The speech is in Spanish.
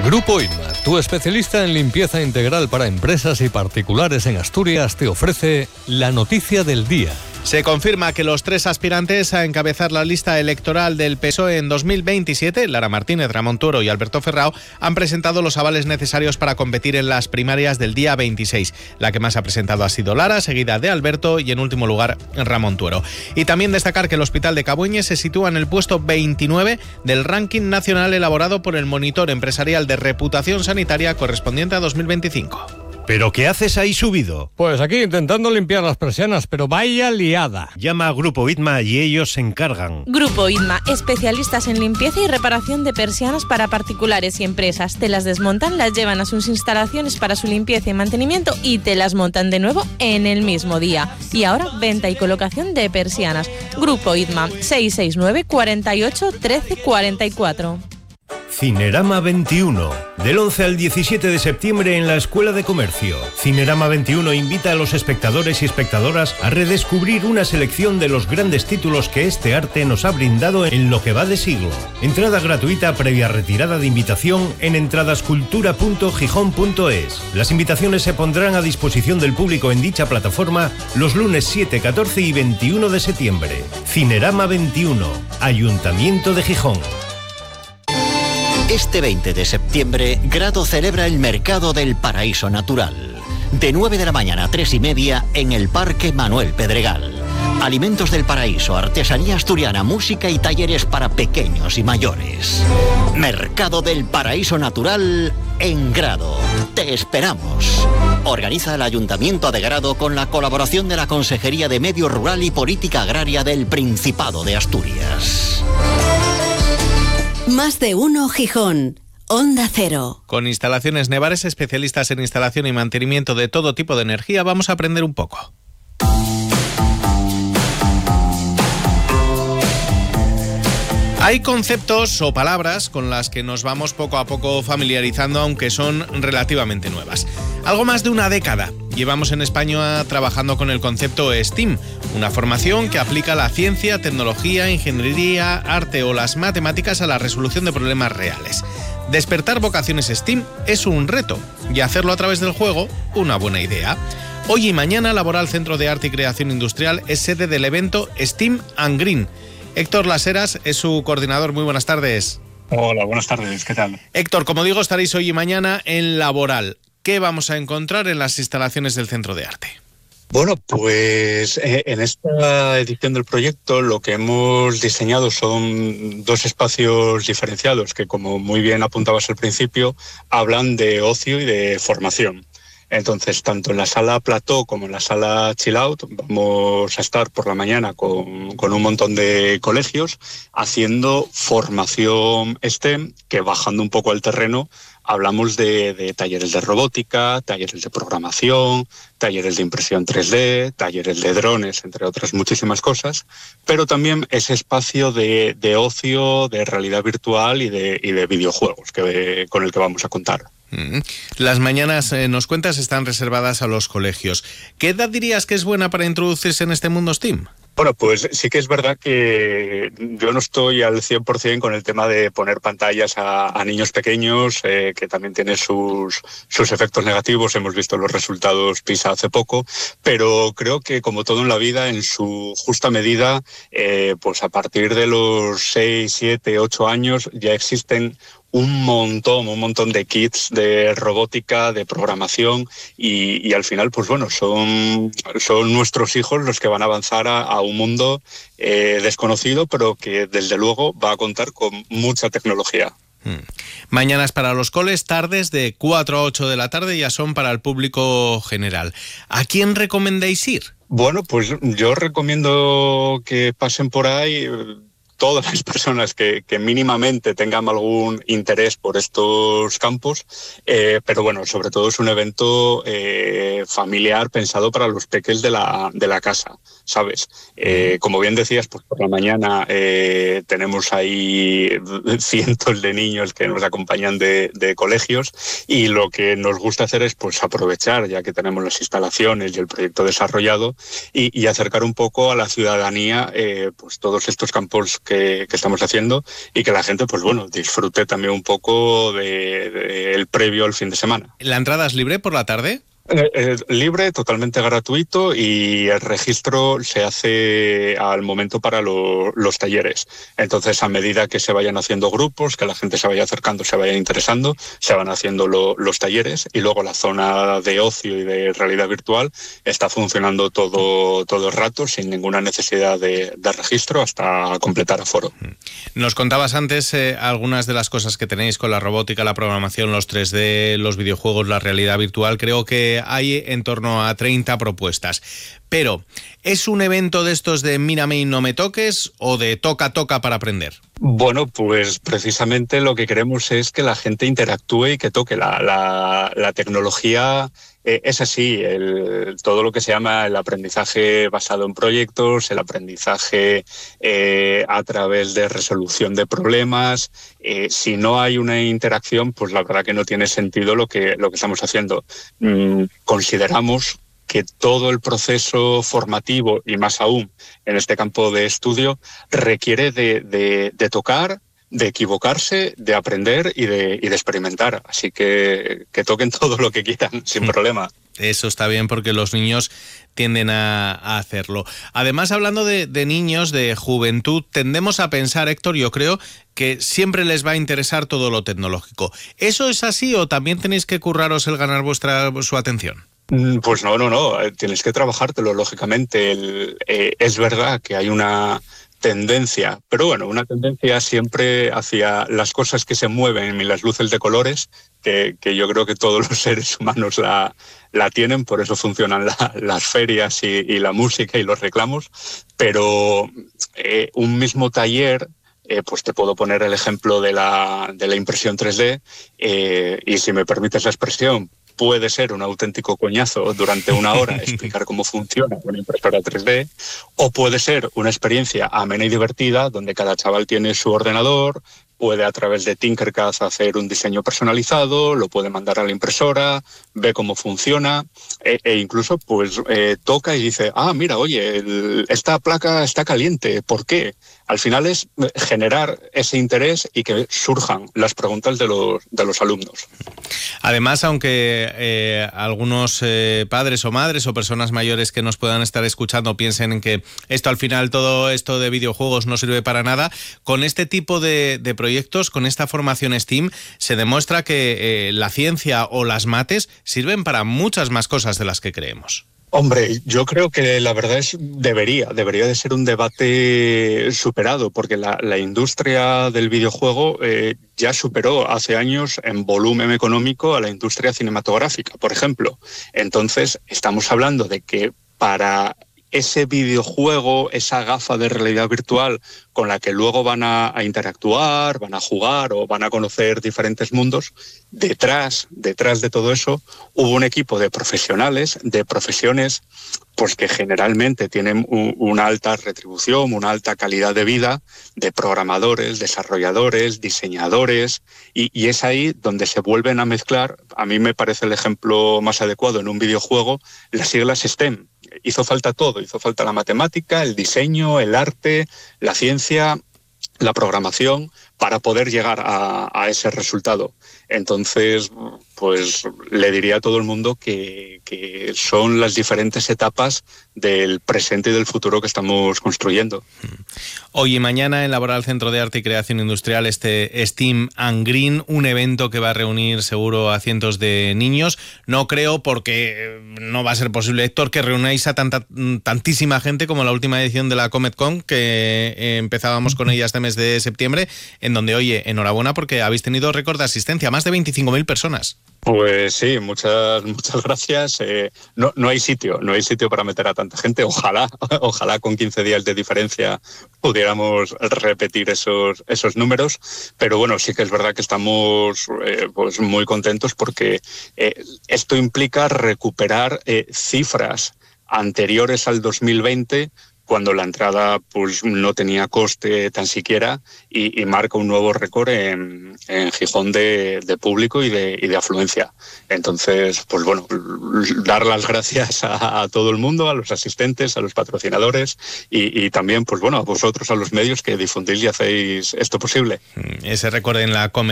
Grupo IDMA, tu especialista en limpieza integral para empresas y particulares en Asturias, te ofrece la noticia del día. Se confirma que los 3 aspirantes a encabezar la lista electoral del PSOE en 2027, Lara Martínez, Ramón Tuero y Alberto Ferrao, han presentado los avales necesarios para competir en las primarias del día 26. La que más ha presentado ha sido Lara, seguida de Alberto y en último lugar Ramón Tuero. Y también destacar que el Hospital de Cabueñes se sitúa en el puesto 29 del ranking nacional elaborado por el Monitor Empresarial de Reputación Sanitaria correspondiente a 2025. ¿Pero qué haces ahí subido? Pues aquí intentando limpiar las persianas, pero vaya liada. Llama a Grupo IDMA y ellos se encargan. Grupo IDMA, especialistas en limpieza y reparación de persianas para particulares y empresas. Te las desmontan, las llevan a sus instalaciones para su limpieza y mantenimiento y te las montan de nuevo en el mismo día. Y ahora, venta y colocación de persianas. Grupo IDMA, 669 48 13 44. Cinerama 21, del 11 al 17 de septiembre en la Escuela de Comercio. Cinerama 21 invita a los espectadores y espectadoras a redescubrir una selección de los grandes títulos que este arte nos ha brindado en lo que va de siglo. Entrada gratuita previa retirada de invitación en entradascultura.gijón.es. Las invitaciones se pondrán a disposición del público en dicha plataforma los lunes 7, 14 y 21 de septiembre. Cinerama 21, Ayuntamiento de Gijón. Este 20 de septiembre, Grado celebra el Mercado del Paraíso Natural. De 9 de la mañana a 3:30 en el Parque Manuel Pedregal. Alimentos del paraíso, artesanía asturiana, música y talleres para pequeños y mayores. Mercado del Paraíso Natural en Grado. Te esperamos. Organiza el Ayuntamiento de Grado con la colaboración de la Consejería de Medio Rural y Política Agraria del Principado de Asturias. Más de uno Gijón. Onda Cero. Con Instalaciones Nevares, especialistas en instalación y mantenimiento de todo tipo de energía, vamos a aprender un poco. Hay conceptos o palabras con las que nos vamos poco a poco familiarizando, aunque son relativamente nuevas. Algo más de una década llevamos en España trabajando con el concepto STEAM, una formación que aplica la ciencia, tecnología, ingeniería, arte o las matemáticas a la resolución de problemas reales. Despertar vocaciones STEAM es un reto y hacerlo a través del juego, una buena idea. Hoy y mañana, Laboral Centro de Arte y Creación Industrial es sede del evento STEAM and Green. Héctor Laseras es su coordinador. Muy buenas tardes. Hola, buenas tardes. ¿Qué tal? Héctor, como digo, estaréis hoy y mañana en Laboral. ¿Qué vamos a encontrar en las instalaciones del Centro de Arte? Bueno, pues en esta edición del proyecto lo que hemos diseñado son 2 espacios diferenciados que, como muy bien apuntabas al principio, hablan de ocio y de formación. Entonces, tanto en la sala plató como en la sala chill out vamos a estar por la mañana con un montón de colegios haciendo formación STEM, que bajando un poco al terreno hablamos de talleres de robótica, talleres de programación, talleres de impresión 3D, talleres de drones, entre otras muchísimas cosas, pero también ese espacio de ocio, de realidad virtual y de videojuegos con el que vamos a contar. Las mañanas, nos cuentas, están reservadas a los colegios. ¿Qué edad dirías que es buena para introducirse en este mundo STEAM? Bueno, pues sí que es verdad que yo no estoy al 100% con el tema de poner pantallas a niños pequeños, que también tiene sus efectos negativos. Hemos visto los resultados PISA hace poco, pero creo que, como todo en la vida, en su justa medida, pues a partir de los 6, 7, 8 años ya existen un montón de kits de robótica, de programación y al final, pues bueno, son nuestros hijos los que van a avanzar a un mundo desconocido, pero que desde luego va a contar con mucha tecnología. Mañanas para los coles, tardes de 4 a 8 de la tarde ya son para el público general. ¿A quién recomendáis ir? Bueno, pues yo recomiendo que pasen por ahí todas las personas que mínimamente tengan algún interés por estos campos, pero bueno, sobre todo es un evento familiar pensado para los peques de la casa, ¿sabes? Como bien decías, pues por la mañana tenemos ahí cientos de niños que nos acompañan de colegios y lo que nos gusta hacer es pues aprovechar, ya que tenemos las instalaciones y el proyecto desarrollado, y acercar un poco a la ciudadanía pues todos estos campos que estamos haciendo y que la gente, pues bueno, disfrute también un poco el previo al fin de semana. ¿La entrada es libre por la tarde? Libre, totalmente gratuito, y el registro se hace al momento para los talleres. Entonces, a medida que se vayan haciendo grupos, que la gente se vaya acercando, se vaya interesando, se van haciendo los talleres, y luego la zona de ocio y de realidad virtual está funcionando todo el rato sin ninguna necesidad de registro hasta completar aforo. Nos contabas antes algunas de las cosas que tenéis con la robótica, la programación, los 3D, los videojuegos, la realidad virtual. Creo que hay en torno a 30 propuestas. Pero, ¿es un evento de estos de mírame y no me toques o de toca para aprender? Bueno, pues precisamente lo que queremos es que la gente interactúe y que toque. La tecnología es así, todo lo que se llama el aprendizaje basado en proyectos, el aprendizaje a través de resolución de problemas. Si no hay una interacción, pues la verdad que no tiene sentido lo que estamos haciendo. Consideramos que todo el proceso formativo, y más aún en este campo de estudio, requiere de tocar, de equivocarse, de aprender y de experimentar. Así que toquen todo lo que quieran, sin problema. Eso está bien, porque los niños tienden a hacerlo. Además, hablando de niños, de juventud, tendemos a pensar, Héctor, yo creo, que siempre les va a interesar todo lo tecnológico. ¿Eso es así o también tenéis que curraros el ganar su atención? Pues no, tienes que trabajártelo, lógicamente. Es verdad que hay una tendencia, pero bueno, una tendencia siempre hacia las cosas que se mueven y las luces de colores, que yo creo que todos los seres humanos la tienen, por eso funcionan las ferias y la música y los reclamos. Pero un mismo taller, pues te puedo poner el ejemplo de la impresión 3D, y si me permites la expresión, puede ser un auténtico coñazo durante una hora explicar cómo funciona una impresora 3D, o puede ser una experiencia amena y divertida donde cada chaval tiene su ordenador, puede a través de Tinkercad hacer un diseño personalizado, lo puede mandar a la impresora, ve cómo funciona, e incluso pues toca y dice, mira, oye, esta placa está caliente, ¿por qué? Al final es generar ese interés y que surjan las preguntas de los alumnos. Además, aunque algunos padres o madres o personas mayores que nos puedan estar escuchando piensen en que esto al final, todo esto de videojuegos no sirve para nada, con este tipo de proyectos, con esta formación STEAM, se demuestra que la ciencia o las mates sirven para muchas más cosas de las que creemos. Hombre, yo creo que la verdad debería de ser un debate superado, porque la industria del videojuego ya superó hace años en volumen económico a la industria cinematográfica, por ejemplo. Entonces, estamos hablando de que para ese videojuego, esa gafa de realidad virtual con la que luego van a interactuar, van a jugar o van a conocer diferentes mundos, detrás de todo eso hubo un equipo de profesionales, de profesiones, pues que generalmente tienen una alta retribución, una alta calidad de vida, de programadores, desarrolladores, diseñadores, y es ahí donde se vuelven a mezclar. A mí me parece el ejemplo más adecuado en un videojuego, las siglas STEM. Hizo falta todo, hizo falta la matemática, el diseño, el arte, la ciencia, la programación, para poder llegar a ese resultado. Entonces, pues le diría a todo el mundo que son las diferentes etapas del presente y del futuro que estamos construyendo. Hoy y mañana en Laboral Centro de Arte y Creación Industrial, este STEAM and Green, un evento que va a reunir seguro a cientos de niños. No creo, porque no va a ser posible, Héctor, que reunáis a tantísima gente como la última edición de la Comet-Con, que empezábamos con ella este mes de septiembre, en donde, oye, enhorabuena porque habéis tenido récord de asistencia, más de 25.000 personas. Pues sí, muchas gracias. No hay sitio para meter a tanta gente. Ojalá con 15 días de diferencia pudiéramos repetir esos números. Pero bueno, sí que es verdad que estamos pues muy contentos, porque esto implica recuperar cifras anteriores al 2020, cuando la entrada pues no tenía coste tan siquiera y marca un nuevo récord en Gijón de público y de afluencia. Entonces, pues bueno, dar las gracias a todo el mundo, a los asistentes, a los patrocinadores y también, pues bueno, a vosotros, a los medios que difundís y hacéis esto posible. Ese récord en la